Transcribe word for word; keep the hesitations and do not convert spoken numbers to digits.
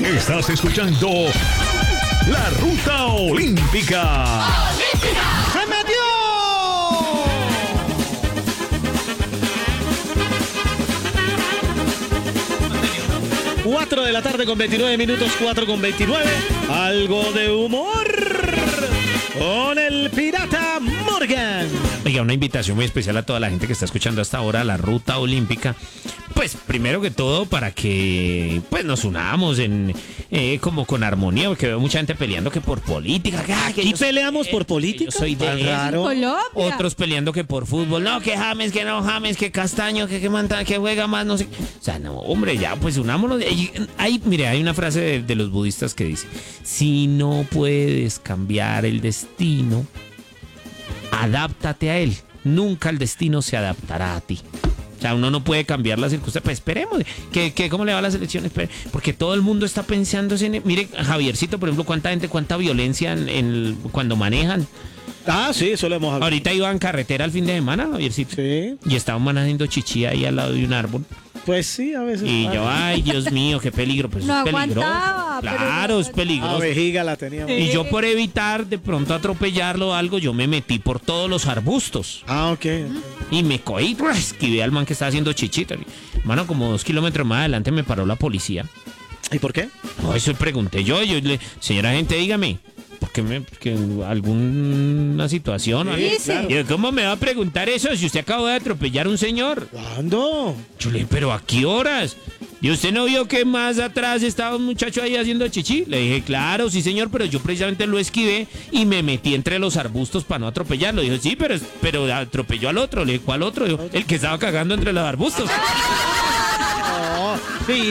Estás escuchando La Ruta Olímpica. ¡Se metió! cuatro de la tarde con veintinueve minutos, cuatro con veintinueve. Algo de humor con el Pirata Morgan. Oiga, una invitación muy especial a toda la gente que está escuchando hasta ahora La Ruta Olímpica. Pues primero que todo para que pues nos unamos en eh, como con armonía, porque veo mucha gente peleando que por política. Que, ah, que ¿Y yo peleamos soy, por eh, política? Yo soy de Tan eso. raro. Colombia. Otros peleando que por fútbol. No, que James, que no James, que Castaño, que que Manta, que juega más, no sé. O sea, no, hombre, ya, pues unámonos. Hay, hay, mire, hay una frase de, de los budistas que dice: si no puedes cambiar el destino, adáptate a él. Nunca el destino se adaptará a ti. O sea, uno no puede cambiar las circunstancias. Pues esperemos. que, que ¿Cómo le va a las elecciones? Porque todo el mundo está pensando en... Mire, Javiercito, por ejemplo, cuánta gente, cuánta violencia en, en, cuando manejan. Ah, sí, eso lo hemos hablado. Ahorita iba en carretera el fin de semana, Javiercito. Sí. Y estaban haciendo chichi ahí al lado de un árbol. Pues sí, a veces. Y yo, ay, Dios mío, qué peligro. Pues No es peligroso. aguantaba, pero Claro, no es peligroso. La vejiga la teníamos. Y yo, por evitar de pronto atropellarlo o algo, yo me metí por todos los arbustos. Ah, ok. Y me cogí, pues, esquivé al man que estaba haciendo chichita. Mano, como dos kilómetros más adelante me paró la policía. ¿Y por qué? No, eso pregunté yo. Yo le, señora gente, dígame, ¿por qué me, que alguna situación? o algo? Sí, sí. Y yo, ¿cómo me va a preguntar eso si usted acabó de atropellar a un señor? ¿Cuándo? Yo le dije, ¿pero a qué horas? ¿Y usted no vio que más atrás estaba un muchacho ahí haciendo chichi? Le dije, claro, sí señor, pero yo precisamente lo esquivé y me metí entre los arbustos para no atropellarlo. Dijo, sí, pero, pero atropelló al otro. Le dije, ¿cuál otro? Dijo, el que estaba cagando entre los arbustos. No, sí.